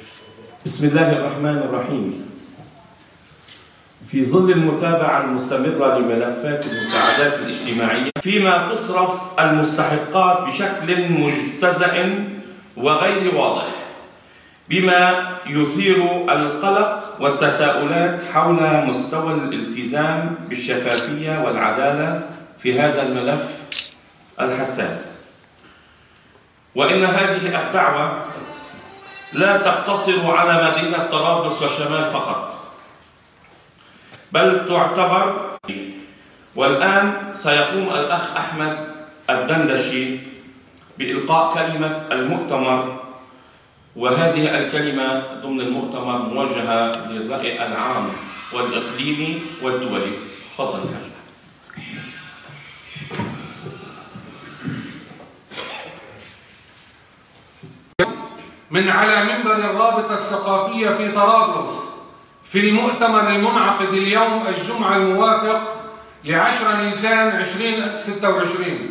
بسم الله الرحمن الرحيم. في ظل المتابعة المستمرة لملفات المساعدات الاجتماعية فيما تصرف المستحقات بشكل مجتزأ وغير واضح، بما يثير القلق والتساؤلات حول مستوى الالتزام بالشفافية والعدالة في هذا الملف الحساس. وإن هذه الدعوة لا تقتصر على مدينة طرابلس وشمال فقط، بل تعتبر. والآن سيقوم الأخ أحمد الدندشي بإلقاء كلمة المؤتمر، وهذه الكلمة ضمن المؤتمر موجهة للرأي العام والإقليمي والدولي. تفضل حاج. من على منبر الرابطة الثقافية في طرابلس في المؤتمر المنعقد اليوم الجمعة الموافق ل10 نيسان 2026.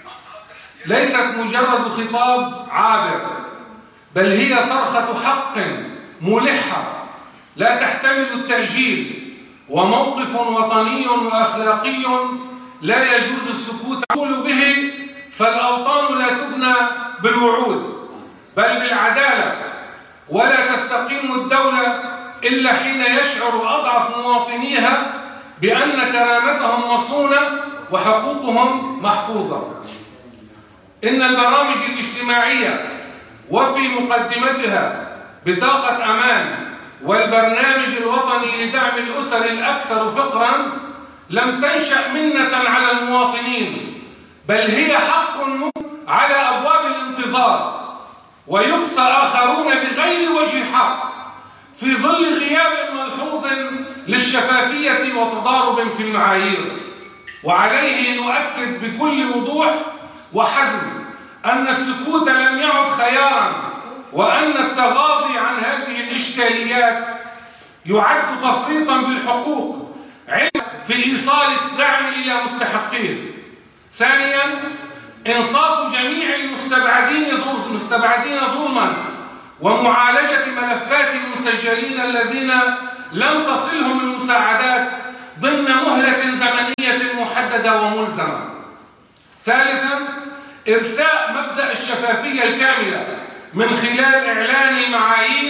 ليست مجرد خطاب عابر، بل هي صرخة حق ملحة لا تحتمل التأجيل، وموقف وطني وأخلاقي لا يجوز السكوت عنه به. فالأوطان لا تبنى بالوعود بل بالعدالة، ولا تستقيم الدولة إلا حين يشعر أضعف مواطنيها بأن كرامتهم مصونة وحقوقهم محفوظة. إن البرامج الاجتماعية وفي مقدمتها بطاقة أمان والبرنامج الوطني لدعم الأسر الأكثر فقراً لم تنشأ منة على المواطنين، بل هي حق على أبواب الانتظار، ويقصى آخرون بغير وجه حق في ظل غياب ملحوظ للشفافية وتضارب في المعايير. وعليه نؤكد بكل وضوح وحزم أن السكوت لم يعد خيارا، وأن التغاضي عن هذه الإشكاليات يعد تفريطا بالحقوق في إيصال الدعم إلى مستحقيه. ثانيا، إنصاف جميع المستبعدين ظلما، ومعالجة ملفات المسجلين الذين لم تصلهم المساعدات ضمن مهلة زمنية محددة وملزمة. ثالثا، إرساء مبدأ الشفافية الكاملة من خلال إعلان المعايير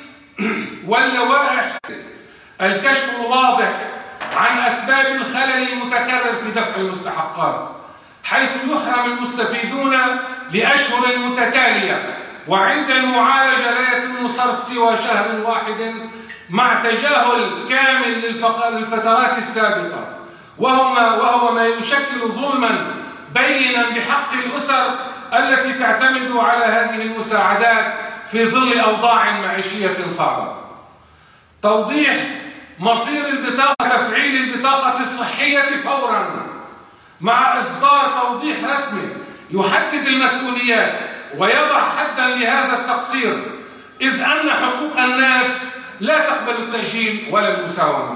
واللوائح، الكشف الواضح عن أسباب الخلل المتكرر في دفع المستحقات، حيث يحرم المستفيدون لأشهر متتالية، وعند المعالجة لا يتم صرف سوى شهر واحد مع تجاهل كامل للفترات السابقة، وهو ما يشكل ظلما بينا بحق الأسر التي تعتمد على هذه المساعدات في ظل أوضاع معيشية صعبة. توضيح مصير البطاقة، تفعيل البطاقة الصحية فورا مع إصدار توضيح رسمي يحدد المسؤوليات ويضع حدا لهذا التقصير، إذ أن حقوق الناس لا تقبل التأجيل ولا المساومة.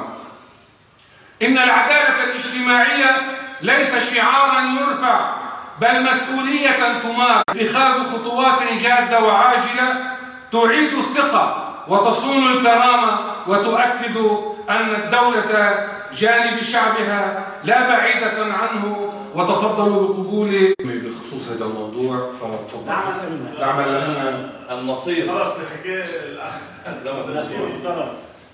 إن العدالة الاجتماعية ليس شعارا يرفع، بل مسؤولية تمار، اتخاذ خطوات جادة وعاجلة تعيد الثقة وتصون الكرامة وتؤكد أن الدولة جانب شعبها لا بعيدة عنه. وتفضلوا بقبول بخصوص هذا الموضوع. فتفضل. دعما لنا المصير. خلاص بحكي الأخ. المصير الطلب.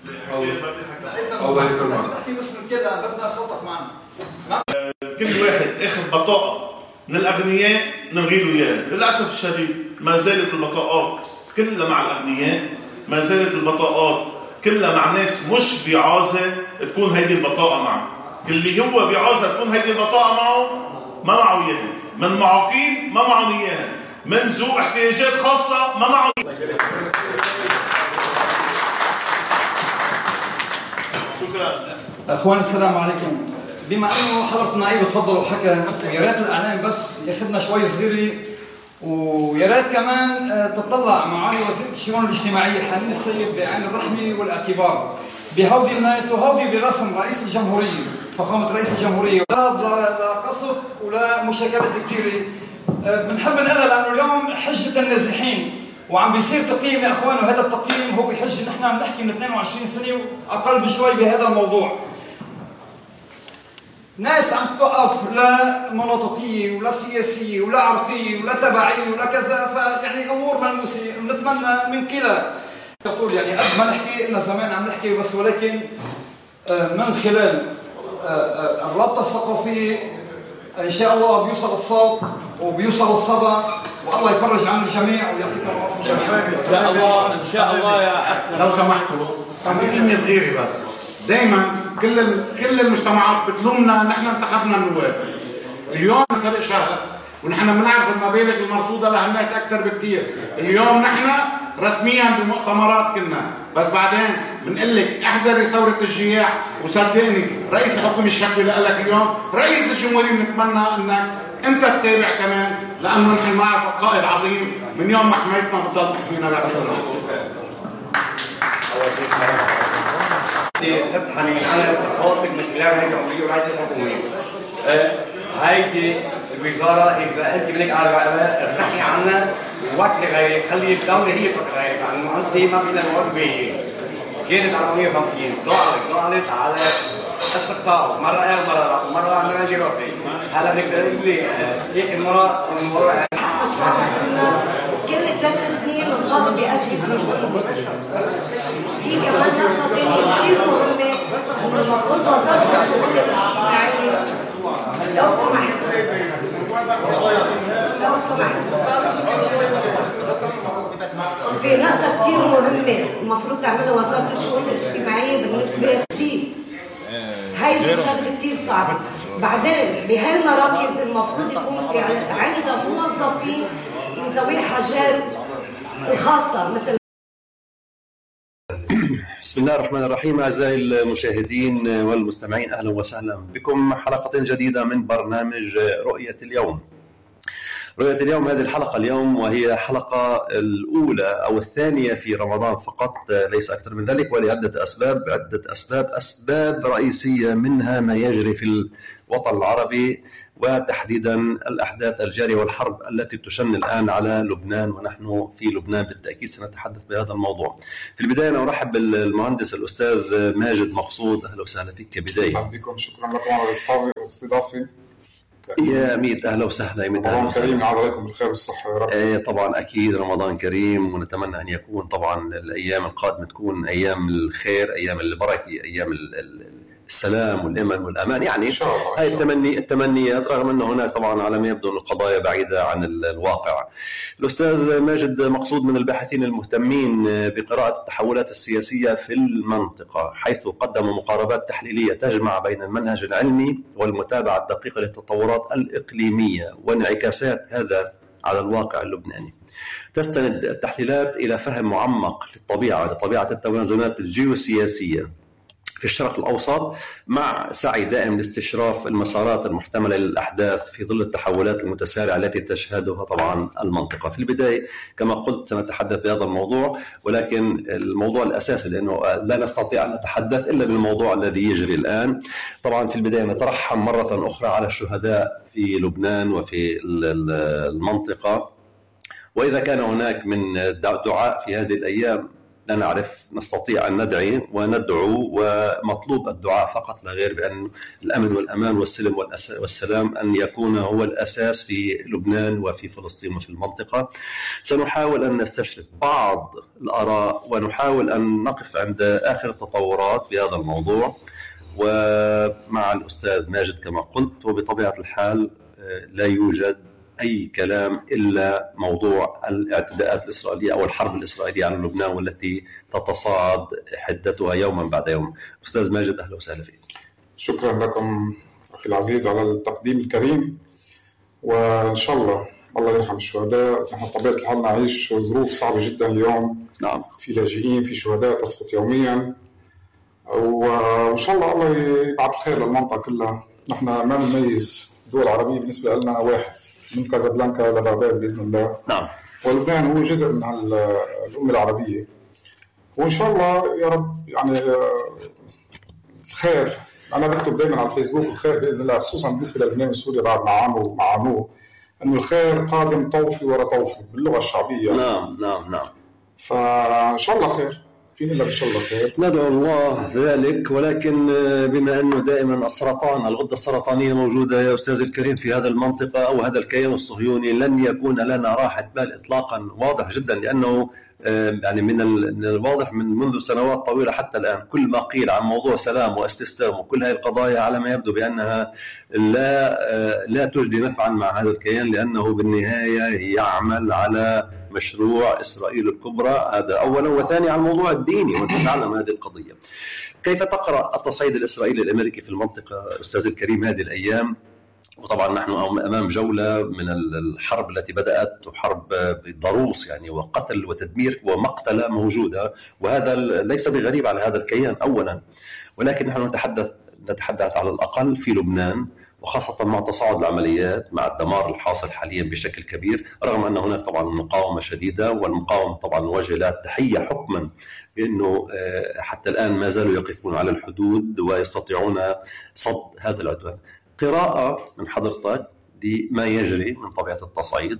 الله يكرمك. تحكي بس من كده بدنا صوتك معنا. كل واحد اخذ بطاقة من الأغنياء نلغي له إياها. للأسف الشديد ما زالت البطاقات كلها مع الأغنياء، ما زالت البطاقات كلها مع ناس مش بعازة تكون هيدي البطاقة معه. اللي هو بعازة تكون هيدي البطاقة معه ما معه إياها. من معاقين ما معه إياها. من ذو احتياجات خاصة ما معه إياها. شكرا. اخوان السلام عليكم. بما انه حضرة النائب تفضل وحكى، يا ريت الاعلام بس ياخذنا شوي صغيره، ويا ريت كمان تطلع معالي وزيرة الشؤون الاجتماعيه حنين السيد بعين الرحمه والاعتبار بهودي الناس وهودي برسم رئيس الجمهوريه، فخامه رئيس الجمهوريه، لا قصف ولا مشاكلات كثيره. بنحب نقولها لانه اليوم حجه النازحين وعم بيصير تقييم يا اخوان، وهذا التقييم هو بيحج ان احنا عم نحكي من 22 سنه واقل بشوي بهذا الموضوع. ناس عم توقف لا مناطقيه ولا سياسيه ولا عرقيه ولا تبعيه ولا كذا، فيعني امور ملموسه بنتمنى من كلا يقول يعني قد ما نحكي لنا زمان عم نحكي بس، ولكن من خلال الرابطه الثقافيه ان شاء الله بيوصل الصوت وبيوصل الصدى، والله يفرج عن الجميع ويعطيكم العافيه جميعا. ان شاء الله ان شاء الله يا اخ. لو سمحتوا عندي كلمه صغيره بس. دائما كل المجتمعات بتلومنا نحن انتخبنا النواب. اليوم سبق شهر ونحن بنعرف المبالغ المرصوده لهالناس اكثر بكثير. اليوم نحن رسميا بمؤتمرات كنا، بس بعدين بنقول لك احذري ثوره الجياع، وصدقني رئيس الحكومه الشكوى لك اليوم، رئيس الجمهوريه بنتمنى انك انت تتابع كمان، لانه نحن نعرف قائد عظيم من يوم ما حمايتنا بتضل تحمينا بعد ست حنين انا صوتك مش كلام هيك عمليه ورئيس الحكومه. هيدي الوزاره اذا انت بدك على تحكي عنها ووكلي غيرك، خلي الدوله هي تفكر غيرك، لانه انت ما فينا نقعد بيه. كانت على 150 ضاعت على استقطاع، مره مره مره عملنا دراسه. هلا بدك تقول لي هيك المره من وراء كل 3 سنين بنطالب باجهزه في كمان نقطه ثانيه كثير مهمه، انه المفروض وزاره الشؤون الاجتماعيه لو سمحت في نقطه كثير مهمه المفروض تعملها وزاره الشؤون الاجتماعيه بالنسبه لي. هيدي شغله كثير صعبه. بعدين بهالمراكز المفروض يكون في عندها موظفين من ذوي الحاجات الخاصه مثل. بسم الله الرحمن الرحيم. أعزائي المشاهدين والمستمعين، أهلا وسهلا بكم حلقة جديدة من برنامج رؤية اليوم. رؤية اليوم هذه الحلقة اليوم، وهي حلقة الأولى أو الثانية في رمضان فقط، ليس أكثر من ذلك، ولعدة أسباب رئيسية، منها ما يجري في الوطن العربي وتحديدا الأحداث الجارية والحرب التي تشن الآن على لبنان، ونحن في لبنان بالتأكيد سنتحدث بهذا الموضوع. في البداية أنا أرحب بالمهندس الأستاذ ماجد مقصود. أهلا وسهلا فيك كبداية. أهلا بكم، شكرا لكم على الاستضافة. يا ميت أهلا وسهلا. رمضان كريم، يعود عليكم بالخير والصحة يا رب. طبعا أكيد رمضان كريم، ونتمنى أن يكون طبعا الأيام القادمة تكون أيام الخير، أيام البركة، أيام السلام والأمن والأمان، يعني هاي التمنيات، رغم أن هناك طبعا على ما يبدو القضايا بعيدة عن الواقع. الأستاذ ماجد مقصود من الباحثين المهتمين بقراءة التحولات السياسية في المنطقة، حيث قدم مقاربات تحليلية تجمع بين المنهج العلمي والمتابعة الدقيقة للتطورات الإقليمية وانعكاسات هذا على الواقع اللبناني. تستند التحليلات إلى فهم معمق لطبيعة التوازنات الجيوسياسية في الشرق الأوسط، مع سعي دائم لاستشراف المسارات المحتملة للأحداث في ظل التحولات المتسارعة التي تشهدها طبعا المنطقة. في البداية كما قلت سنتحدث بهذا الموضوع، ولكن الموضوع الأساسي لأنه لا نستطيع أن نتحدث إلا بالموضوع الذي يجري الآن. طبعا في البداية نترحم مرة أخرى على الشهداء في لبنان وفي المنطقة، وإذا كان هناك من دعاء في هذه الأيام لا نعرف، نستطيع أن ندعي وندعو، ومطلوب الدعاء فقط لا غير، بأن الأمن والأمان والسلم والسلام أن يكون هو الأساس في لبنان وفي فلسطين وفي المنطقة. سنحاول أن نستشرف بعض الآراء ونحاول أن نقف عند آخر التطورات في هذا الموضوع، ومع الأستاذ ماجد كما قلت. وبطبيعة الحال لا يوجد أي كلام إلا موضوع الاعتداءات الإسرائيلية أو الحرب الإسرائيلية على لبنان، والتي تتصاعد حدتها يوما بعد يوم. أستاذ ماجد أهلا وسهلا فيك. شكرا لكم أخي العزيز على التقديم الكريم، وإن شاء الله يرحم الشهداء. نحن بطبيعة الحال نعيش ظروف صعبة جدا اليوم. نعم. في لاجئين، في شهداء تسقط يوميا، وإن شاء الله يبعث الخير للمنطقة كلها. نحن ما بنميز الدول العربية بالنسبة لنا واحد، من كازابلانكا لبغداد بإذن الله. نعم. ولبنان هو جزء من الأمة العربية، وإن شاء الله يا رب يعني الخير. أنا بكتب دائما على الفيسبوك الخير بإذن الله، خصوصا بالنسبة للبنان وسوريا بعد ما عانوا انه الخير قادم طوفي ورا طوفي باللغه الشعبيه. نعم. فان شاء الله خير، فينا لك ان شاء الله خير. ندعو الله ذلك، ولكن بما انه دائما السرطان، الغده السرطانيه موجوده يا استاذ الكريم في هذه المنطقه او هذا الكيان الصهيوني، لن يكون لنا راحه بال اطلاقا، واضح جدا، لانه يعني من الواضح من منذ سنوات طويله حتى الان كل ما قيل عن موضوع سلام واستسلام وكل هذه القضايا على ما يبدو بانها لا تجدي نفعا مع هذا الكيان، لانه بالنهايه يعمل على مشروع إسرائيل الكبرى، هذا أولا، وثانيا على الموضوع الديني، وأنت تعلم هذه القضية. كيف تقرأ التصعيد الإسرائيلي الأمريكي في المنطقة أستاذ الكريم هذه الأيام؟ وطبعا نحن أمام جولة من الحرب التي بدأت، حرب ضروس يعني، وقتل وتدمير ومقتلة موجودة، وهذا ليس بغريب على هذا الكيان أولا، ولكن نحن نتحدث على الأقل في لبنان، وخاصة مع تصاعد العمليات، مع الدمار الحاصل حاليا بشكل كبير، رغم أن هناك طبعا مقاومة شديدة، والمقاومة طبعا نوجه لها التحية حكما بأنه حتى الآن ما زالوا يقفون على الحدود ويستطيعون صد هذا العدوان. قراءة من حضرتك لما يجري من طبيعة التصعيد،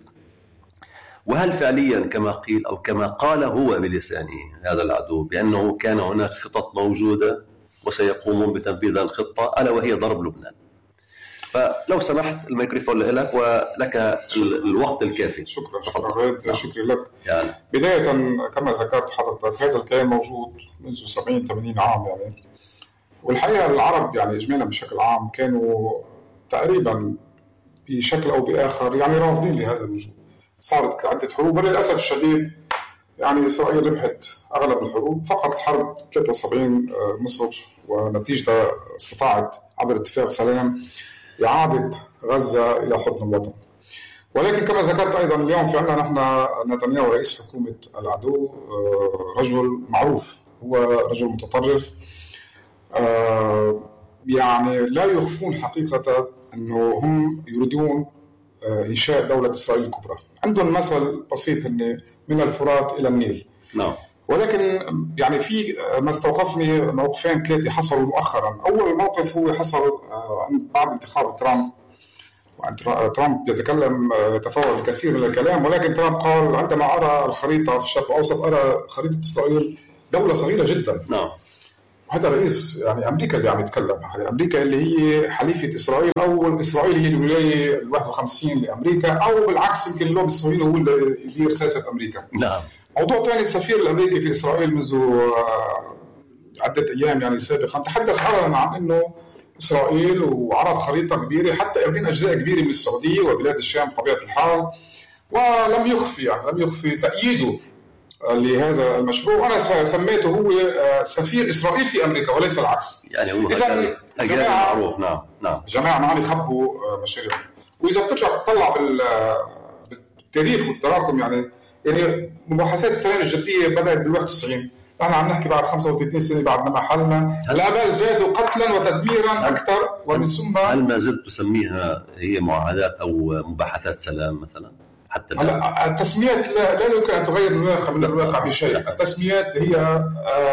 وهل فعليا كما قيل أو كما قال هو بلسانه هذا العدو بأنه كان هناك خطط موجودة وسيقومون بتنفيذ الخطة، ألا وهي ضرب لبنان؟ فلو سمحت الميكروفون لك ولك الوقت الكافي. شكرا شكرا لك. يعني بداية كما ذكرت حضرتك، هذا الكيان موجود منذ 70-80 عام يعني، والحقيقة العرب يعني إجمالا بشكل عام كانوا تقريبا بشكل أو بآخر يعني رافضين لهذا الوجود. صارت عدة حروب، وللأسف الشديد يعني إسرائيل ربحت أغلب الحروب، فقط حرب 73 مصر ونتيجة استطاعت عبر اتفاق سلام إعادة غزة إلى حضن الوطن. ولكن كما ذكرت أيضا اليوم في عندنا نحن نتنياهو رئيس حكومة العدو رجل معروف، هو رجل متطرف، يعني لا يخفون حقيقة أنه هم يريدون إنشاء دولة إسرائيل الكبرى. عندهم مثل بسيط أن من الفرات إلى النيل. نعم. ولكن يعني في ما استوقفني موقفين ثلاثة حصلوا مؤخرا. أول موقف هو حصل بعد انتخاب ترامب، ترامب يتفاوض الكثير من الكلام، ولكن ترامب قال عندما أرى الخريطة في الشرق الأوسط أرى خريطة إسرائيل دولة صغيرة جدا. نعم. هذا رئيس يعني أمريكا اللي عم يتكلم، أمريكا اللي هي حليفة إسرائيل، أو إسرائيل هي الولاية 51 لأمريكا، أو بالعكس يمكن اللوب الصهيوني هو اللي يدير سياسة أمريكا. نعم. موضوع ثاني، السفير الأمريكي في إسرائيل منذ عدة أيام يعني سابقا تحدث علنا عن أنه إسرائيل وعرض خريطة كبيرة حتى يردين أجزاء كبيرة من السعودية وبلاد الشام بطبيعة الحال، ولم يخفي تأييده لهذا المشروع. وأنا سميته هو سفير إسرائيل في أمريكا وليس العكس. يعني هو جماعة معروف. نعم. جماعة ما عم يخبوا مشاريع. وإذا بتطلع بالتاريخ والتراكم يعني مباحثات السلام الجدية بدأت بال91، نحن عم نحكي بعد 35 سنة بعد ما حلنا، الآباء زادوا قتلا وتدميرا أكثر، ومن ثم هل ما زلت تسميها هي معاهدات أو مباحثات سلام مثلا؟ حتى التسميات لا يمكن أن تغير من الواقع بشيء. التسميات هي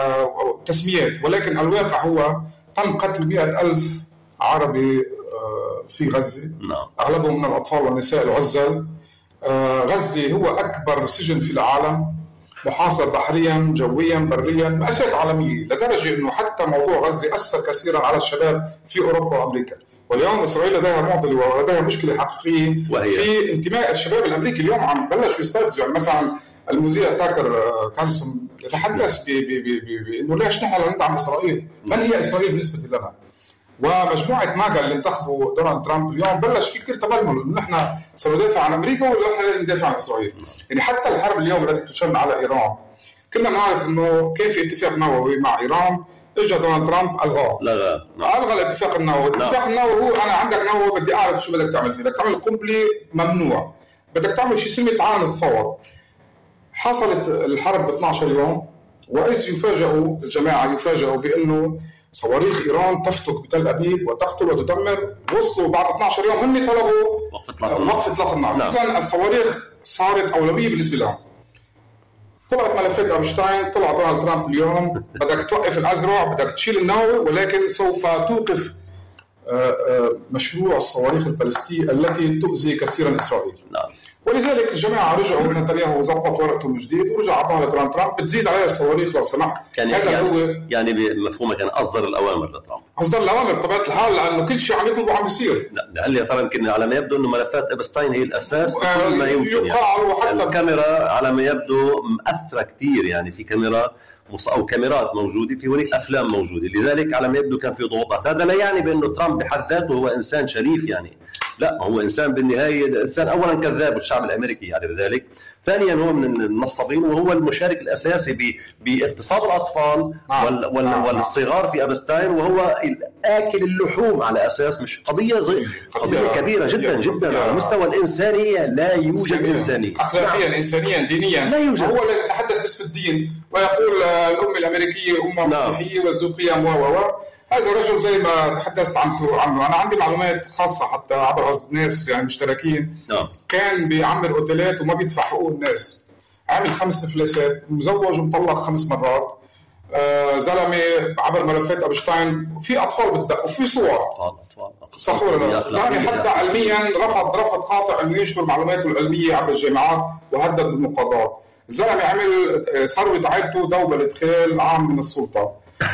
تسميات، ولكن الواقع هو تم قتل 100,000 عربي في غزة. نعم. أغلبهم من الأطفال والنساء العزل. غزة هو أكبر سجن في العالم، محاصر بحريا جويا بريا، مأساة عالمية، لدرجة أنه حتى موضوع غزة أثر كثيرا على الشباب في أوروبا وأمريكا. واليوم إسرائيل لديها معضلة ولديها مشكلة حقيقية في انتماء الشباب الأمريكي. اليوم عم بلشوا يستفزوا، يعني مثلا المذيع تاكر كارلسون يتحدث بأنه ليش نحن ندعم إسرائيل؟ من هي إسرائيل بالنسبة لنا؟ ومجموعة ماجا اللي انتخبوا دونالد ترامب اليوم بلش في كتير تبلمل انه نحن سندافع عن امريكا ولا نحن لازم ندافع عن اسرائيل. يعني حتى الحرب اليوم التي تشن على ايران كنا نعرف انه كان في اتفاق نووي مع ايران، اجى دونالد ترامب الغاه. الغى الاتفاق النووي. الاتفاق النووي هو انا عندك نووي بدي اعرف شو بدك تعمل فيه، بدك تعمل قنبله ممنوع، بدك تعمل شيء سمي تعال نتفاوض. حصلت الحرب ب 12 يوم، وإذ يفاجئوا بانه صواريخ إيران تفتك بتل أبيب وتقتل وتدمر. وصلوا بعد 12 يوم هم طلبوا وقف إطلاق النار. إذن الصواريخ صارت أولوية بالنسبة لهم. طلعت ملفات أبشتاين، طلع دونالد ترامب اليوم بدك توقف الأزرع، بدك تشيل النووي، ولكن سوف توقف مشروع الصواريخ البالستية التي تؤذي كثيرا إسرائيل. ولذلك الجماعة رجعوا من نتنياهو وظبط ورقته من جديد ورجع عطاها لدونالد ترامب بتزيد عليها الصواريخ لو سمحت. يعني بمفهومه كان أصدر الأوامر لترامب. أصدر الأوامر بطبيعة الحال لأنه كل شيء عم يطلبه عم بيصير. هل يا ترى يمكن على ما يبدو إنه ملفات إبستاين هي الأساس كل ما يمكن يقال وحتى الكاميرا على ما يبدو مأثرة كتير يعني في كاميرا أو كاميرات موجودة في هناك أفلام موجودة لذلك على ما يبدو كان في ضغوطات. هذا لا يعني بأنه ترامب بحد ذاته هو إنسان شريف يعني لا هو إنسان بالنهاية إنسان أولا كذاب والشعب الأمريكي يعرف ذلك. ثانيا هو من النصابين وهو المشارك الأساسي باغتصاب الأطفال والصغار في أبستاين وهو آكل اللحوم على أساس مش قضية كبيرة جدا جدا على مستوى الإنسانية. لا يوجد إنسانية أخلاقيا إنسانيا دينيا لا يوجد. هو الذي يتحدث باسم الدين ويقول الأمة الأمريكية أمة مسيحية وذو قيم هذا الرجل زي ما تحدثت عنه. أنا عندي معلومات خاصة حتى عبر ناس يعني مشتركين كان بيعمر أوتيلات وما بيدفع حقوق الناس. عامل 5 إفلاسات مزوج ومطلق 5 مرات. زلمة عبر ملفات أبشتاين في أطفال بتدق وفي صور صح ولا لا؟ زلمة حتى علميا رفض قاطع أن ينشر معلوماته العلمية عبر الجامعات وهدد بالمقاضاة. الزلمة عمل ثروة عائلته دوبة لإدخال عام من السلطة.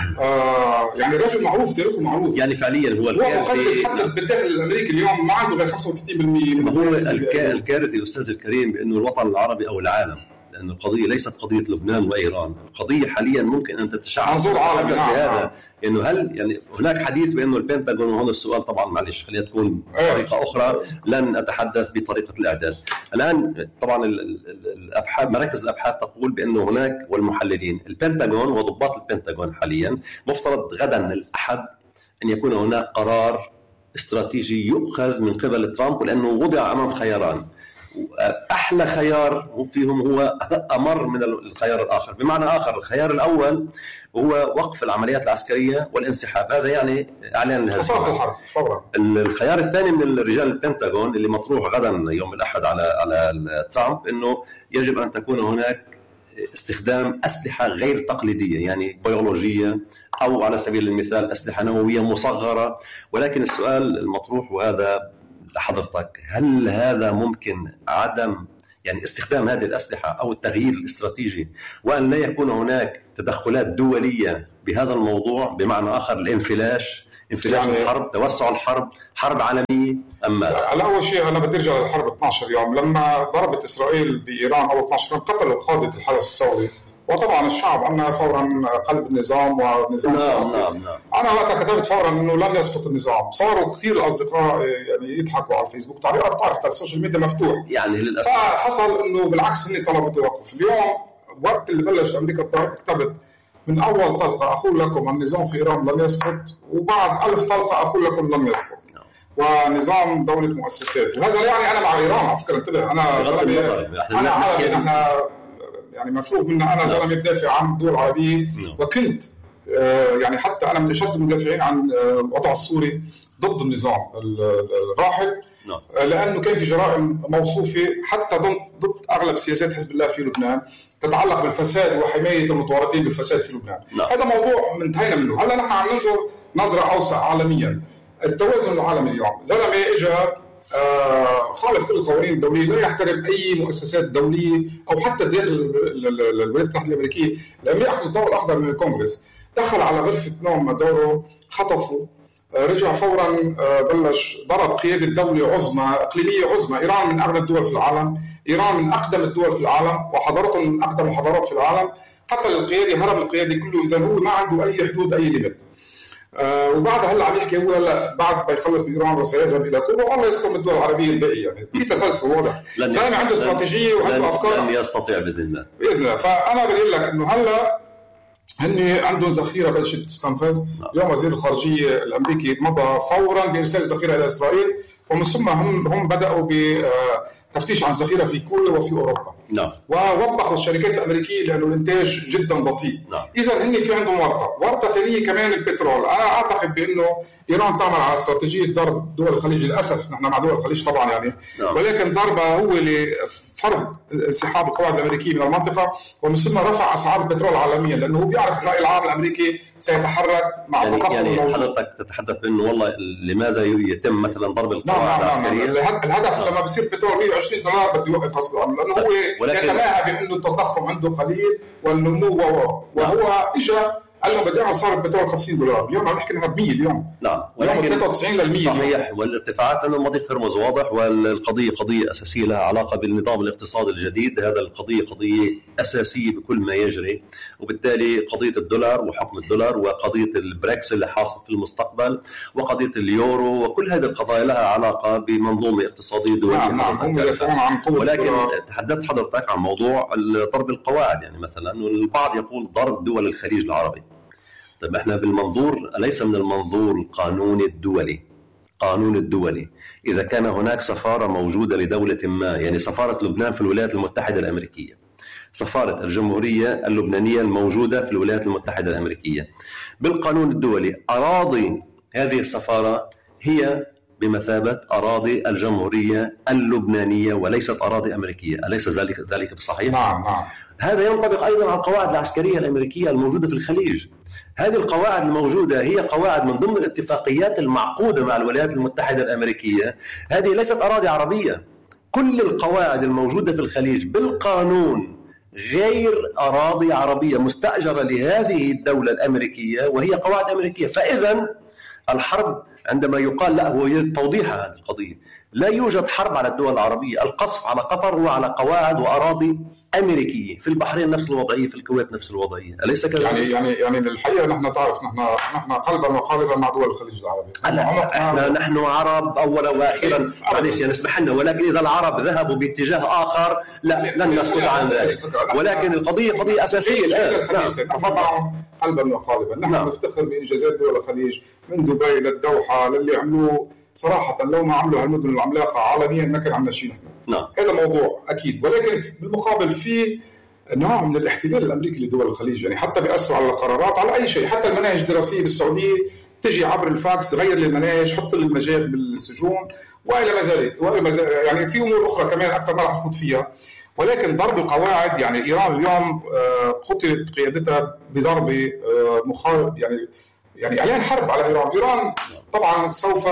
يعني رجل معروف تاريخه معروف يعني فعليا هو مقصص حتى بالداخل الامريكي اليوم ما عنده غير 35% من هو الكارثي الاستاذ الكريم بانه الوطن العربي او العالم لأن القضية ليست قضية لبنان وإيران. القضية حاليا ممكن أن تتشعب بهذا إنه هل يعني هناك حديث بأنه البنتاغون وهذا السؤال طبعا معلش خلينا تكون بطريقة أخرى لن أتحدث بطريقة الإعداد. الآن طبعا الأبحاث مراكز الأبحاث تقول بأنه هناك والمحللين البنتاغون وضباط البنتاغون حاليا مفترض غدا الأحد أن يكون هناك قرار استراتيجي يؤخذ من قبل ترامب لأنه وضع أمام خياران. أحلى خيار فيهم هو أمر من الخيار الآخر. بمعنى آخر الخيار الأول هو وقف العمليات العسكرية والانسحاب. هذا يعني إعلان الحرب فورا. الخيار الثاني من رجال البنتاغون اللي مطروح غدا يوم الأحد على ترامب إنه يجب أن تكون هناك استخدام أسلحة غير تقليدية يعني بيولوجية أو على سبيل المثال أسلحة نووية مصغرة. ولكن السؤال المطروح وهذا لحضرتك هل هذا ممكن عدم يعني استخدام هذه الأسلحة أو التغيير الاستراتيجي وأن لا يكون هناك تدخلات دولية بهذا الموضوع بمعنى آخر الانفلاش يعني الحرب توسع الحرب حرب عالمية أم ماذا؟ على أول شيء أنا بدي أرجع للحرب 12 يوم لما ضربت إسرائيل بإيران أول 12 يوم قتلوا قادة الحرس الثوري وطبعا الشعب عنا فورا قلب النظام ونظام نعم. أنا وقتها كتبت فورا إنه لن يسقط النظام. صاروا كثير الأصدقاء يعني يضحكوا على الفيسبوك تعليقات تعرف السوشيال ميديا مفتوح يعني للأسف فحصل إنه بالعكس إني طلبوا توقف. اليوم وقت اللي بلش أمريكا الطريق كتبت من أول طلقة أقول لكم النظام في إيران لن يسقط وبعد 1000 طلقة أقول لكم لن يسقط ونظام دولة مؤسسات. وهذا يعني أنا مع إيران على فكرة انتبه أنا عربي أنا يعني مفروض منا أنا زلمة بدافع عن الدول العربية وكنت يعني حتى أنا من أشد المدافعين عن الوضع السوري ضد النظام الراحل لأنه كان في جرائم موصوفة حتى ضد أغلب سياسات حزب الله في لبنان تتعلق بالفساد وحماية المتورطين بالفساد في لبنان. هذا موضوع انتهينا منه. هلا نحن عم ننظر نظرة أوسع عالميا. التوازن العالمي اليوم زلمة إجا خالف كل القوانين الدولية لا يحترم أي مؤسسات دولية أو حتى داخل الولايات المتحدة الأمريكية. الأمريكا أخذ الضوء الأخضر من الكونغرس دخل على غرفة نوم مادورو خطفه رجع فورا بلش ضرب قيادة دولة عظمى إقليمية عظمى. إيران من أغنى الدول في العالم إيران من أقدم الدول في العالم وحضارتهم من أقدم الحضارات في العالم. قتل القيادة هرب القيادة كله إذا هو ما عنده أي حدود أي ليميت. وبعد هلا عم يحكي هو هلا بعد ما يخلص من إيران سيذهب إلى كوبا والله يستلم الدول العربية الباقية يعني في تسلسل واضح. زلمة عنده استراتيجية وعنده أفكار لن يستطيع بإذن الله. فأنا بقول لك إنه هلا هن عندهم ذخيرة بلشت تستنفذ. اليوم وزير الخارجية الأمريكي مضى فورا بإرسال الذخيرة إلى إسرائيل ومن ثم هم بدأوا بتفتيش عن ذخيرة في كوريا وفي أوروبا. نعم. ووبخوا الشركات الأمريكية لأنه الإنتاج جدا بطيء. نعم. إذا هن في عندهم ورطة ثانية كمان البترول. أنا أعتقد بأنه إيران تعمل على استراتيجية ضرب دول الخليج. للأسف نحن مع دول الخليج طبعا يعني. نعم. ولكن ضربة هو لفرض انسحاب القواعد الأمريكية من المنطقة، ومن ثم رفع أسعار البترول عالميا، لأنه هو بيعرف الرأي العام الأمريكي سيتحرك مع يعني حضرتك تتحدث بأنه والله لماذا يتم مثلا ضرب القواعد العسكرية؟ الهدف لما بصير بترول $120 بده يوقف غصب عنه، لأنه هو يتماهى بأنه التضخم عنده قليل والنمو وهو إجا قال لهم بدي اعمل صار البترول $50. اليوم عم نحكي نحن ب100 اليوم. نعم. ولكن 93 صحيح. والارتفاعات انه مضيق هرمز واضح، والقضيه قضيه اساسيه لها علاقه بالنظام الاقتصادي الجديد. هذا القضيه قضيه اساسيه بكل ما يجري، وبالتالي قضيه الدولار وحكم الدولار، وقضيه البريكس اللي حاصل في المستقبل، وقضيه اليورو، وكل هذه القضايا لها علاقه بمنظومه اقتصاديه دوليه. نعم هم يدافعون عن قوة. ولكن تحدثت حضرتك عن موضوع ضرب القواعد، يعني مثلا البعض يقول ضرب دول الخليج العربي. طيب احنا بالمنظور ليس من المنظور القانوني الدولي. قانون الدولي إذا كان هناك سفارة موجودة لدولة ما، يعني سفارة لبنان في الولايات المتحدة الأمريكية، سفارة الجمهورية اللبنانية الموجودة في الولايات المتحدة الأمريكية، بالقانون الدولي أراضي هذه السفارة هي بمثابة أراضي الجمهورية اللبنانية وليست أراضي أمريكية. أليس ذلك بصحيح؟ نعم. هذا ينطبق أيضا على القواعد العسكرية الأمريكية الموجودة في الخليج. هذه القواعد الموجودة هي قواعد من ضمن الاتفاقيات المعقودة مع الولايات المتحدة الأمريكية. هذه ليست أراضي عربية. كل القواعد الموجودة في الخليج بالقانون غير أراضي عربية مستأجرة لهذه الدولة الأمريكية، وهي قواعد أمريكية. فإذا الحرب عندما يقال لا، هو توضيح هذه القضية، لا يوجد حرب على الدول العربية. القصف على قطر وعلى قواعد وأراضي أمريكية. في البحرين نفس الوضعية، في الكويت نفس الوضعية. أليس كذلك؟ يعني الحقيقة نحن تعرف نحن قلبا وقالبا مع دول الخليج العربي. نحن عرب أولا وآخرا، معلش يعني اسمح لنا، ولكن إذا العرب ذهبوا باتجاه آخر لن نسكت عن ذلك. ولكن القضية قضية أساسية الآن. نحن معهم قلبا وقالبا. نحن نفتخر بإنجازات دول الخليج من دبي للدوحة للي عملوه. صراحة لو ما عملوا هالمدن العملاقة عالميا ما كان عملنا شيء نحن. نعم. هذا موضوع أكيد، ولكن بالمقابل في نوع من الاحتلال الأمريكي لدول الخليج، يعني حتى بيأثروا على القرارات، على أي شيء. حتى المناهج الدراسية بالسعودية تجي عبر الفاكس، غير للمناهج، حط للمجال بالسجون وإلى ما ذلك. يعني في أمور أخرى كمان أكثر ما رح نفوت فيها. ولكن ضرب القواعد، يعني إيران اليوم قتلت قيادتها بضرب يعني إعلان حرب على إيران. إيران طبعا سوف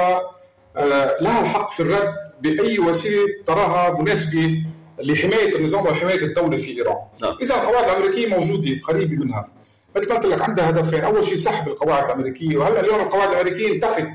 لها الحق في الرد بأي وسيلة تراها مناسبة لحماية النظام وحماية الدولة في إيران. إذا القواعد الأمريكية موجودة قريبة منها، مثل ما قلت لك عندها هدفين. أول شيء سحب القواعد الأمريكية، وهلا اليوم القواعد الأمريكية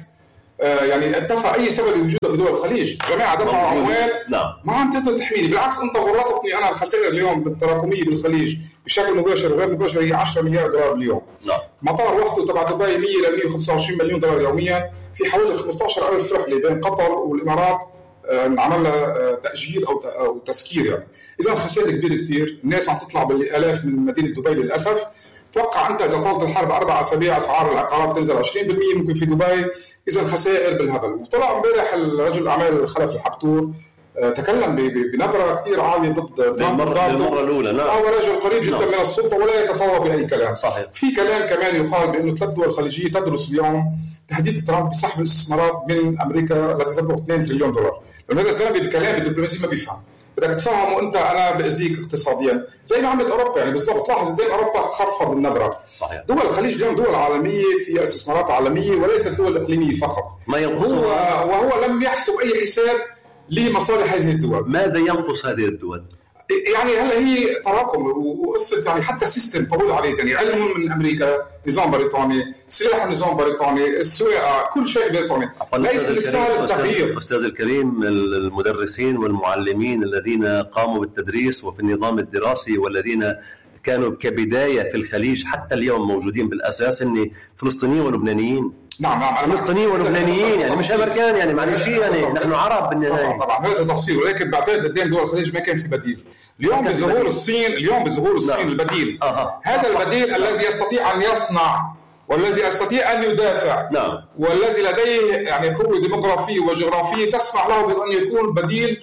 يعني انتفى أي سبب لوجودها في دول الخليج. جماعة دفعوا أموال ما عم تقدر تحميني. بالعكس أنت ورطتني أنا. الخسائر اليوم بالتراكمية بالخليج بشكل مباشر وغير مباشر هي $10 مليار باليوم. مطار وحده تبع دبي 100 ل $125 مليون يوميا، في حوالي 15,000 رحلة بين قطر والإمارات عمل لها تأجيل أو تسكير يعني. إذا خسائر كبيرة كثير. الناس عم تطلع بالآلاف من مدينة دبي للأسف. توقع أنت إذا طالت الحرب 4 أسابيع أسعار العقارات تنزل 20% ممكن في دبي. إذا خسائر بالهبل. وطلع امبارح الرجل الأعمال خلف الحبتور تكلم بنبرة كثير عالية ضد المرة الأولى. نعم. هو رجل قريب جدا من السلطة ولا يتفاوض بأي كلام. صحيح. في كلام كمان يقال بأنه 3 دول خليجية تدرس اليوم تهديد ترامب بسحب الاستثمارات من أمريكا التي تبلغ $2 تريليون. لأن هذا الزلمة بالكلام بالدبلوماسي ما بيفهم. بدك تفهمه أنت أنا بأذيك اقتصاديا زي ما عملت أوروبا يعني بالضبط. لاحظ قدام أوروبا خفض النبرة. صحيح. دول الخليج اليوم دول عالمية في استثمارات عالمية وليست دول إقليمية فقط. ما ينقصها وهو لم يحسب أي حساب لمصالح هذه الدول. ماذا ينقص هذه الدول؟ يعني هلا هي تراكم وقصه يعني حتى سيستم طويل عليه. يعني علمهم من امريكا، نظام بريطاني، سلاح النظام بريطاني، السواقه، كل شيء بريطاني. ليس بالسهل التغيير. استاذ الكريم، المدرسين والمعلمين الذين قاموا بالتدريس وفي النظام الدراسي والذين كانوا كبدايه في الخليج حتى اليوم موجودين بالاساس ان فلسطينيين ولبنانيين. نعم فلسطينيين ولبنانيين يعني مش امريكان يعني معلش يعني نحن عرب بالنهايه. طبعا هذا تفصيل. ولكن بعتقد قدام دول الخليج ما كان في بديل. اليوم بظهور الصين البديل. هذا البديل الذي يستطيع ان يصنع والذي يستطيع أن يدافع، نعم، والذي لديه يعني قوة ديموغرافية وجغرافية تسمح له بأن يكون بديل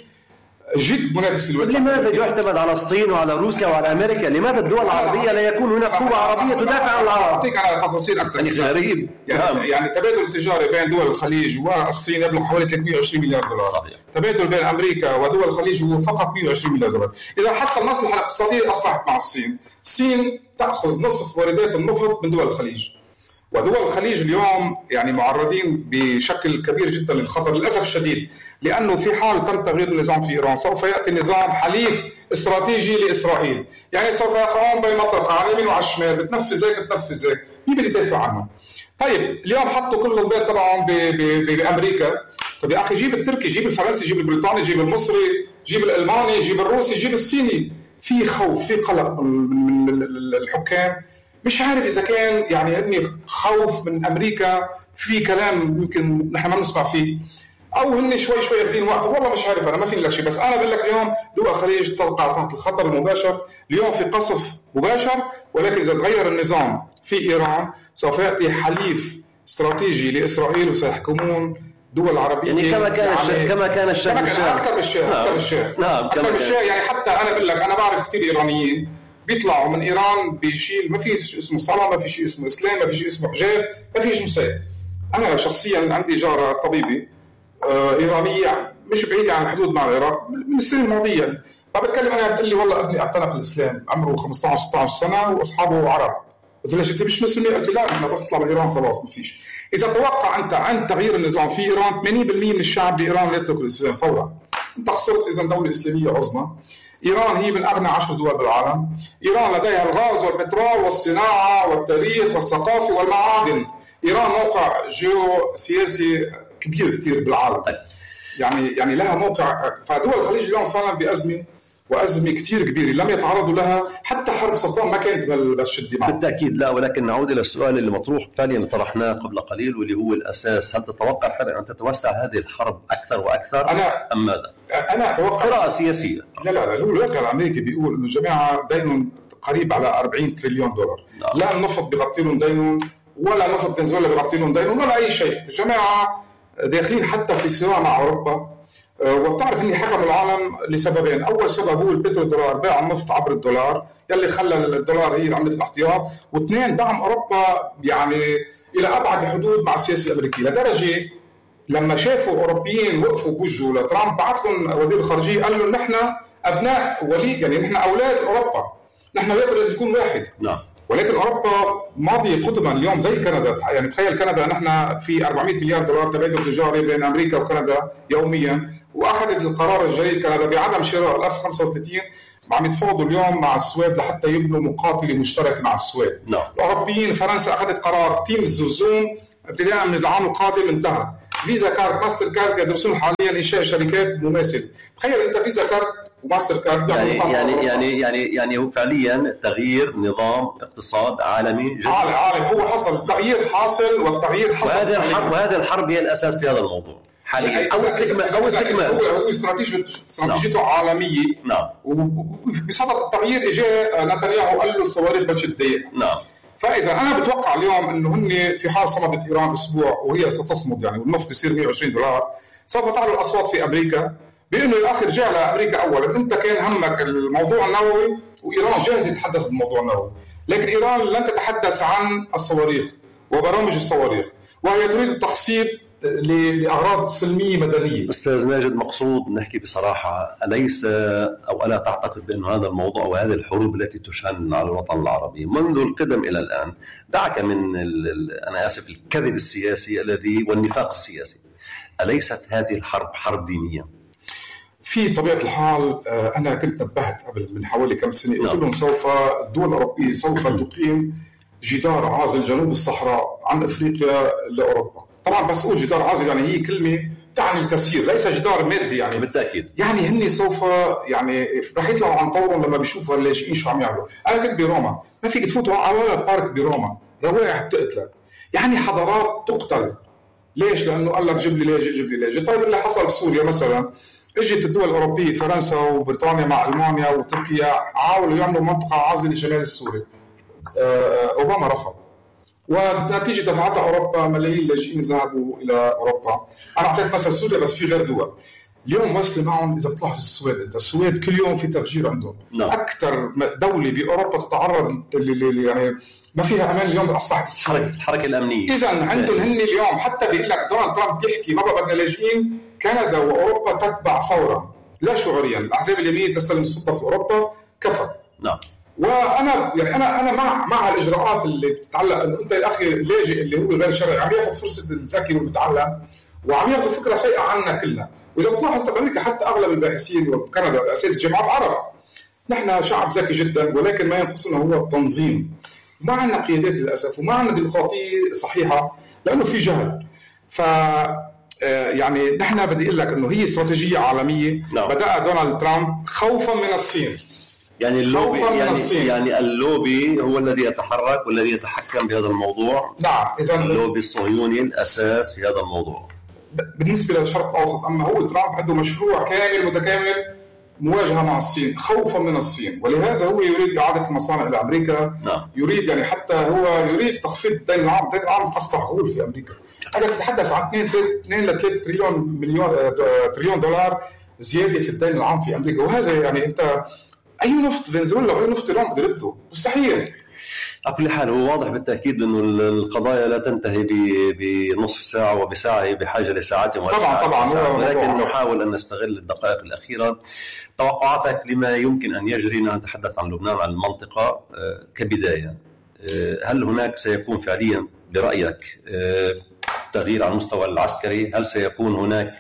جد منافس للوطن. لماذا يعتمد على الصين وعلى روسيا وعلى أمريكا؟ لماذا الدول العربية لا يكون هناك قوة عربية تدافع عن العرب؟ أعطيك على تفاصيل أكثر. غريب. يعني التبادل التجاري بين دول الخليج والصين يبلغ حوالي 320 مليار دولار. صحيح. التبادل بين أمريكا ودول الخليج هو فقط 120 مليار دولار. إذا حتى المصلحة الاقتصادية أصبحت مع الصين تأخذ نصف واردات النفط من دول الخليج. ودول الخليج اليوم يعني معرضين بشكل كبير جدا للخطر للأسف الشديد، لأنه في حال تم تغيير النظام في إيران سوف يأتي نظام حليف استراتيجي لإسرائيل، يعني سوف يقعون بين مطرقة على اليمين وعلى الشمال، بتنفذ هيك بتنفذ هيك، مين بده يدافع عنه؟ طيب اليوم حطوا كل البيت تبعهم بأمريكا، طيب يا أخي جيب التركي، جيب الفرنسي، جيب البريطاني، جيب المصري، جيب الألماني، جيب الروسي، جيب الصيني. في خوف، في قلق من الحكام، مش عارف إذا كان يعني هني خوف من أمريكا في كلام يمكن نحن ما نسمع فيه، أو هني شوي ياخدين وقت، والله مش عارف، أنا ما في لك شيء. بس أنا بقول لك اليوم دول الخليج تقع تحت الخطر المباشر، اليوم في قصف مباشر، ولكن إذا تغير النظام في إيران سوف يأتي حليف استراتيجي لإسرائيل وسيحكمون دول عربية. يعني كما كان الشاه أكثر من الشاه. يعني حتى أنا بقول لك أنا بعرف كثير إيرانيين بيطلعوا من إيران بشيء ما في شيء اسمه صلاة، ما في شيء اسمه إسلام، ما في شيء اسمه حجاب، ما في شيء سيء. أنا شخصيا عندي جارة طبيبة إيرانية مش بعيدة عن الحدود مع العراق من السنة الماضية، فبتكلم أنا بتقول لي والله ابني اعتنق الإسلام عمره 15-16 سنة وأصحابه عرب. قلت لها أنت مش مسلمة؟ قلت لا أنا بس أطلع من إيران خلاص ما فيش. إذا توقع أنت عند تغيير النظام في إيران 80% من الشعب بإيران يترك الإسلام فورا. أنت خسرت إذا دولة إسلامية عظمى. إيران هي من أغنى 10 دول بالعالم. إيران لديها الغاز والبترول والصناعة والتاريخ والثقافة والمعادن. إيران موقع جيوسياسي كبير كتير بالعالم. يعني لها موقع. فدول الخليج اليوم فعلا بأزمة، وأزمة كتير كبيرة لم يتعرضوا لها. حتى حرب صدام ما كانت بالشدة معه. بالتأكيد لا، ولكن نعود إلى السؤال اللي مطروح فعليا طرحناه قبل قليل، واللي هو الأساس. هل تتوقع فعلا أن تتوسع هذه الحرب أكثر وأكثر أم ماذا؟ أنا أتوقع قراءة سياسية. لا الواقع الأمريكي بيقول إنه الجماعة دينهم قريب على 40 تريليون دولار. لا النفط بيغطي لهم دينهم، ولا نفط فنزويلا بيغطي لهم دينهم، ولا أي شيء. الجماعة داخلين حتى في صراع مع أوروبا. وبتعرف اني حكم العالم لسببين. اول سبب هو البترودولار، بيع النفط عبر الدولار يلي خلى الدولار هي عملة الاحتياط، واثنين دعم اوروبا يعني الى ابعد الحدود مع السياسه الامريكيه، لدرجه لما شافوا اوروبيين وقفوا بوجهه لترامب بعث لهم وزير الخارجيه قال لهم نحن ابناء وليد، يعني نحن اولاد اوروبا، نحن لازم يكون واحد. نعم. ولكن اوروبا ماضيه قدما اليوم زي كندا. يعني تخيل كندا نحن في 400 مليار دولار تبادل تجاري بين امريكا وكندا يوميا، واخذت القرار الجريء كندا بعدم شراء الاف 35 عم يتفاوضوا اليوم مع السويد لحتى يبنوا مقاتله مشترك مع السويد. نعم. الاوروبيين فرنسا اخذت قرار تيمز وزوم ابتداء من العام القادم انتهى. فيزا كارد ماستر كارد يدرسون حاليا انشاء شركات مماثله. تخيل انت فيزا كارد وماستر كارد يعني هو فعليا تغيير نظام اقتصاد عالمي جديد. عالم هو حصل تغيير حاصل، والتغيير حصل. وهذه الحرب هي الاساس في هذا الموضوع حاليا. او استكمال هو استراتيجيته عالميه. نعم. وبصدد التغيير اجى نتنياهو قال له الصواريخ بدش تضيق. نعم. فاذا انا بتوقع اليوم انه هن في حال صمدت ايران اسبوع وهي ستصمد يعني والنفط يصير 120 دولار، سوف تعلو الاصوات في امريكا بانه يا اخي رجع لامريكا اولا، انت كان همك الموضوع النووي وايران جاهزه تتحدث بالموضوع النووي، لكن ايران لن تتحدث عن الصواريخ وبرامج الصواريخ، وهي تريد التخصيب لاغراض سلميه مدنيه. استاذ ماجد، مقصود نحكي بصراحه، اليس او الا تعتقد بان هذا الموضوع وهذه الحروب التي تشن على الوطن العربي منذ القدم الى الان، دعك من انا اسف الكذب السياسي الذي والنفاق السياسي، اليست هذه الحرب حرب دينيه؟ في طبيعه الحال انا كنت نبهت قبل من حوالي كم سنه، قلت لهم سوف الدول الاوروبيه سوف تقيم جدار عازل جنوب الصحراء عن افريقيا لاوروبا. طبعا بس اقول جدار عازل يعني هي كلمه تعني الكثير، ليس جدار مادي يعني. بالتاكيد. يعني هن سوف يعني رح يطلعوا عن طورهم لما بيشوفوا اللاجئين شو عم يعملوا. انا كنت بروما، ما فيك تفوتوا على ولا بارك بروما، روائح بتقتلك، يعني حضارات تقتل. ليش؟ لانه قال لك جيب لي لاجئ جيب لي لاجئ. طيب اللي حصل بسوريا مثلا، اجت الدول الاوروبيه فرنسا وبريطانيا مع المانيا وتركيا حاولوا يعملوا منطقه عازله شمال السوري. اوباما رفض، ونتيجة دفعتها أوروبا ملايين لاجئين ذهبوا إلى أوروبا. أنا أعطيت مثل سوريا بس في غير دول اليوم واصلة معهم. إذا بتلاحظ السويد كل يوم في تفجير عندهم. أكثر دولة بأوروبا تتعرض يعني ما فيها أمان اليوم أصبحت السويد، الحركة الأمنية. إذا عندهم هن اليوم حتى بيقول لك دونالد ترامب بيحكي ما بدنا لاجئين، كندا وأوروبا تتبع فورا لا شعوريا. الأحزاب اليمينية تستلم السلطة في أوروبا كفى. نعم. وانا يعني انا مع الاجراءات اللي بتتعلق انه انت يا اخي اللاجئ اللي هو غير شرعي عم ياخذ فرصه الذكي والمتعلم وعم ياخذ فكره سيئه عنا كلنا. واذا بتلاحظ بامريكا حتى اغلب الباحثين وبكندا اساس جامعات عرب، نحن شعب ذكي جدا ولكن ما ينقصنا هو التنظيم. ما عندنا قيادات للاسف وما عندنا ديمقراطيه صحيحه لانه في جهل. ف يعني نحن بدي اقول لك انه هي استراتيجيه عالميه. نعم. بدأ دونالد ترامب خوفا من الصين. يعني اللوبي يعني اللوبي هو الذي يتحرك والذي يتحكم بهذا الموضوع. نعم. إذا اللوبي الصهيوني الأساس في هذا الموضوع بالنسبة للشرق الأوسط. أما هو ترامب عنده مشروع كامل متكامل مواجهة مع الصين خوفا من الصين، ولهذا هو يريد إعادة المصانع إلى أمريكا. نعم. يريد يعني حتى هو يريد تخفيض الدين العام. الدين العام أصبح غول في أمريكا. هذا تتحدث عن 2 ل 3 تريليون دولار زيادة في الدين العام في أمريكا. وهذا يعني أنت أي نفط فنزويلا وأي نفط إيران بده يرده مستحيل. على كل حال هو واضح بالتأكيد أنه القضايا لا تنتهي بنصف ساعة وبساعة، هي بحاجة لساعات طبعا ولكن نحاول أن نستغل الدقائق الأخيرة. توقعاتك لما يمكن أن يجري، نتحدث عن لبنان عن المنطقة كبداية، هل هناك سيكون فعليا برأيك تغيير على المستوى العسكري؟ هل سيكون هناك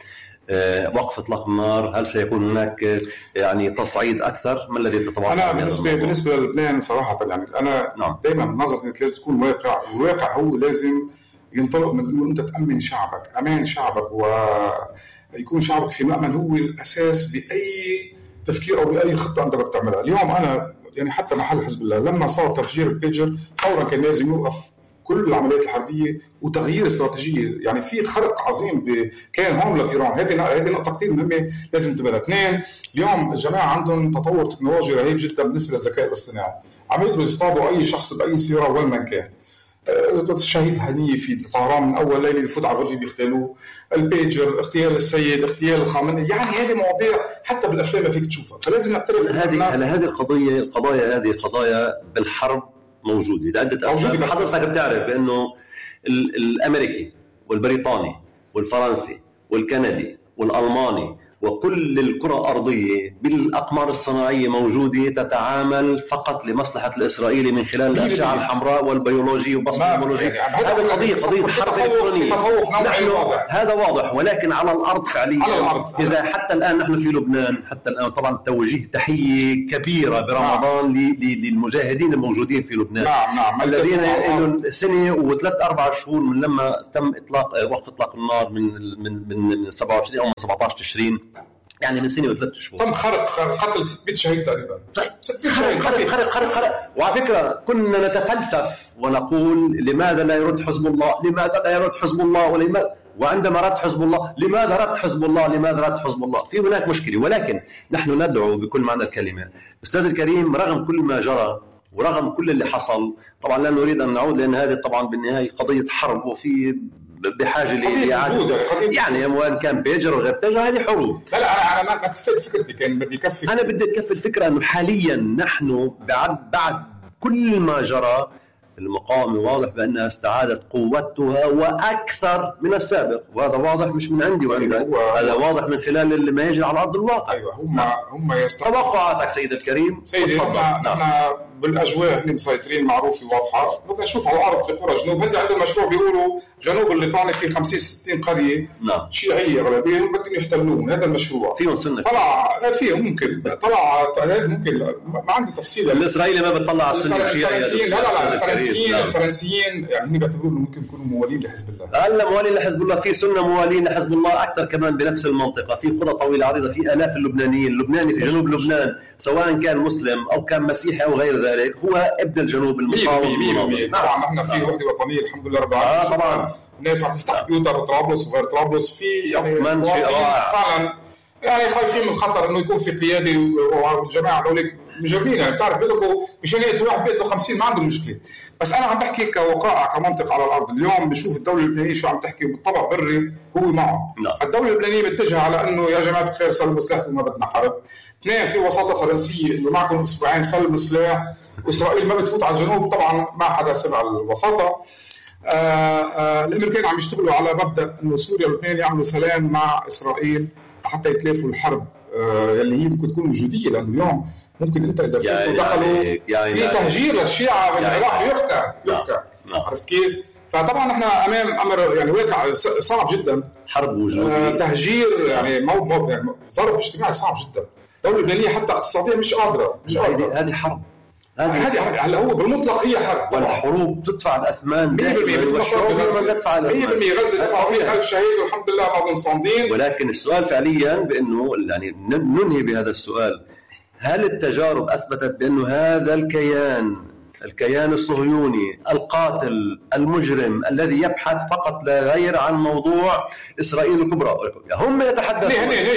وقف اطلاق النار؟ هل سيكون هناك يعني تصعيد اكثر؟ ما الذي تتوقع؟ انا بالنسبه للبنان صراحه يعني انا دائما نظرتي لازم تكون واقع. الواقع هو لازم ينطلق من انه انت تامن شعبك، امان شعبك ويكون شعبك في مأمن هو الاساس باي تفكير او باي خطه انت بدك تعملها. اليوم انا يعني حتى محل حزب الله لما صار تفجير البيجر فورا كان لازم يوقف كل العمليات الحربيه وتغيير استراتيجيه. يعني في خرق عظيم كان هون لايران. هذه نقطه كثير مهمه لازم ننتبه. 2 اليوم الجماعه عندهم تطور تكنولوجي رهيب جدا بالنسبه للذكاء الاصطناعي. عم يقدروا يصطادوا اي شخص باي سياره وين ما كان. الشهيد هنيه في طهران من اول ليله بفوت على الغرفه بيغتالوه. البيجر، اغتيال السيد، اغتيال الخامنئي، يعني هذه مواضيع حتى بالافلام ما فيك تشوفها. فلازم نعترف هذه القضايا هذه قضايا بالحرب موجوده لعده اسباب. حضرتك بتعرف بانه الامريكي والبريطاني والفرنسي والكندي والالماني وكل الكرة الأرضية بالأقمار الصناعية موجودة تتعامل فقط لمصلحة الإسرائيلي من خلال الأشعة الحمراء والبيولوجي وبصمة البيولوجي. هذه قضية حرب إلكترونية. هذا واضح، ولكن على الأرض فعليا إذا حتى الآن نحن في لبنان، حتى الآن طبعا توجيه تحية كبيرة برمضان للمجاهدين الموجودين في لبنان. نعم. الذين لهم سنة و3-4 شهور من لما تم وقف إطلاق النار من 27 أو من 17 تشرين، يعني من سنة و3 شهور تم قتل 600 شهيد تقريبا. طيب خرق. وعلى فكرة كنا نتفلسف ونقول لماذا لا يرد حزب الله، لماذا لا يرد حزب الله، وعندما رد حزب الله لماذا رد حزب الله. في هناك مشكلة، ولكن نحن ندعو بكل معنى الكلمة. أستاذ الكريم، رغم كل ما جرى ورغم كل اللي حصل، طبعا لا نريد أن نعود لأن هذه طبعا بالنهاية قضية حرب وفي بحاجة لإعادة يعني أموال كان بيجر وغير بيجر، هذه حروب. لا أنا ما كفيت فكرتي، كان بدي كفي. أنا بدي أكفي الفكرة أنه حاليا نحن بعد كل ما جرى المقاومة واضح بأنها استعادت قوتها وأكثر من السابق، وهذا واضح مش من عندي وعندك، هذا واضح من خلال اللي ما يجري على أرض الواقع. أيوة هم يستطيعون. توقعاتك سيد الكريم؟ سيدي نحن بالأجواء اللي مسيطرين معروفة واضحة. بدنا نشوف على الأرض في قرى جنوب. هذا عنده مشروع بيقولوا جنوب الليطاني في 50-60 قرية شيعية غالبية بدهم يحتلون. هذا المشروع فيهم سنة طلع فيهم ممكن هذا ممكن ما عندي تفصيل. الإسرائيلي ما بتطلع على السنة الشيعية. لا الفرنسيين يعني بيعتبروا انه ممكن يكونوا موالين لحزب الله. هلا موالين لحزب الله، في سنة موالين لحزب الله أكثر كمان بنفس المنطقة، في قرى طويلة عريضة، في آلاف اللبنانيين. اللبناني في جنوب لبنان سواء كان مسلم أو كان مسيحي أو غير ذلك هو ابن الجنوب المقاوم. طبعا نحن في وحدة وطنية الحمد لله رب العالمين. طبعا الناس عم تفتح بيوتها بطرابلس وغير طرابلس، في يعني فعلا يعني خايفين من خطر انه يكون في قياده والجماعه هذول مجربين. يعني بتعرف بيقولوا مشانيه الواحد بيقتل 50 ما عندهم مشكله، بس انا عم بحكي كوقائع كمنطق على الارض. اليوم بشوف الدوله اللبنانيه شو عم تحكي بالطبع بري هو معه. الدوله اللبنانيه متجهه على انه يا جماعه الخير سلموا سلاح وما بدنا حرب. اثنين، في وساطه فرنسيه انه معكم اسبوعين سلموا سلاح، واسرائيل ما بتفوت على الجنوب. طبعا ما حدا سمع الوساطه. الامريكان عم يشتغلوا على مبدا انه سوريا ولبنان يعملوا سلام مع اسرائيل حتى يتلافوا الحرب اللي هي ممكن تكون وجوديه، لانه اليوم ممكن انت اذا فيكم دخلوا في تهجير للشيعه بالعراق يحكى. عرفت كيف؟ فطبعا احنا امام امر يعني واقع صعب جدا، حرب وجوديه، تهجير يعني ظرف اجتماعي صعب جدا. الدوله اللبنانيه حتى اقتصاديا مش قادره. هذه حرب، هذه هلا هو بالمطلق هي حرب، والحروب تدفع الاثمان 100%. والشعوب تدفع 100%. غزه دفعوا 100,000 شهيد والحمد لله ما منصامدين. ولكن السؤال فعليا بانه يعني ننهي بهذا السؤال، هل التجارب اثبتت بانه هذا الكيان الصهيوني القاتل المجرم الذي يبحث فقط لا غير عن موضوع إسرائيل الكبرى، هم يتحدثون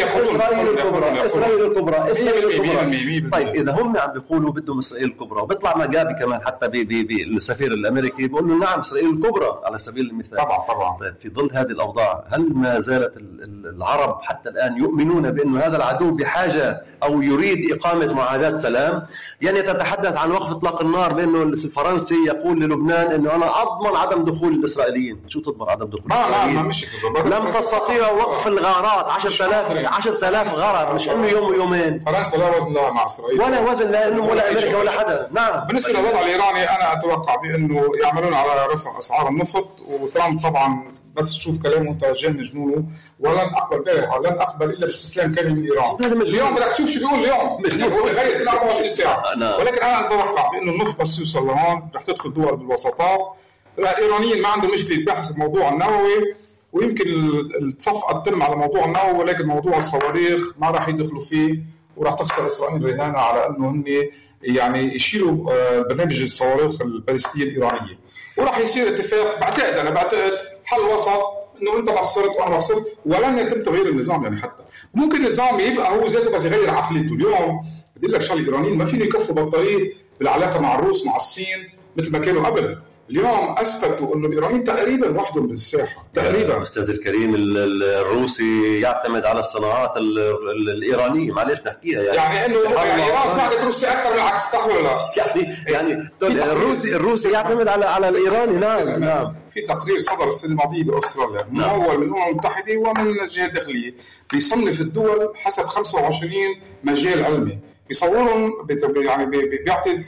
إسرائيل الكبرى. طيب إذا هم عم بيقولوا بدهم إسرائيل الكبرى، وبيطلع مجابي كمان حتى بالسفير الأمريكي بيقول له نعم إسرائيل الكبرى على سبيل المثال. طبعا. طيب في ظل هذه الأوضاع، هل ما زالت العرب حتى الآن يؤمنون بأنه هذا العدو بحاجة أو يريد إقامة معاهدات سلام؟ يعني تتحدث عن وقف إطلاق النار بأنه الفرنسي يقول للبنان انه انا اضمن عدم دخول الاسرائيليين. شو تضمن عدم دخول الاسرائيليين؟ مش لم تستطيع وقف الغارات. 10,000 غاره، مش انه يوم ويومين. فرنسا لا وزن لها مع اسرائيل، ولا وزن لانه ولا امريكا ولا حدا. نعم. بالنسبه للوضع الايراني انا اتوقع بانه يعملون على رفع اسعار النفط، وترامب طبعا بس شوف كلامه تجن جنونه، ولن اقبل الا باستسلام كامل من ايران. اليوم بدك تشوف شو بيقول اليوم، هو غير 24 ساعه. ولكن انا اتوقع بانه النفط بس يوصل لهون رح تدخل دول بالوساطات. الايرانيين ما عندهم مشكله بحث الموضوع النووي، ويمكن الصفقه تتم على الموضوع النووي، ولكن موضوع الصواريخ ما راح يدخلوا فيه، وراح تخسر اسرائيل رهانه على انه هم يعني يشيلوا برنامج الصواريخ البالستيه الايرانيه، وراح يصير اتفاق. بعتقد حل وسط، انه انت ما خسرت وانا ما خسرت، ولن يتم تغيير النظام. يعني حتى ممكن النظام يبقى هو ذاته بس يغير عقليته. اليوم بدي لك شغله، الايرانيين ما فيهم يكفوا بطاريه بالعلاقه مع الروس مع الصين مثل ما كانوا قبل. اليوم اثبتوا انه الايرانيين تقريبا وحدهم بالساحه تقريبا. استاذ الكريم، الروسي يعتمد على الصناعات الايرانيه، معلش نحكيها يعني انه ايران ساعدت روسيا اكثر من العكس، صح ولا لا؟ يعني الروسي يعتمد على الايراني. نعم. في تقرير صدر السنه الماضيه باستراليا ممول من الامم المتحده ومن الجهات الداخليه بيصنف الدول حسب 25 مجال علمي، بيصورهم يعني بيعطي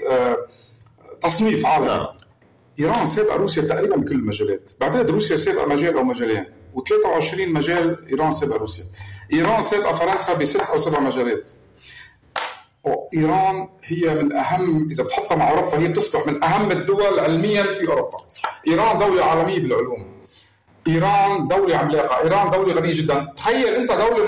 تصنيف عالمي. إيران سابقة روسيا تقريبا بكل المجالات. بعتقد روسيا سابقة مجال أو مجالين، و23 مجال إيران سابقة روسيا. إيران سابقة فرنسا ب6 أو 7 مجالات. إيران هي من أهم، إذا بتحطها مع أوروبا هي بتصبح من أهم الدول علميا في أوروبا. إيران دولة عالمية بالعلوم، إيران دولة عملاقة، إيران دولة غنية جدا. تخيل أنت دولة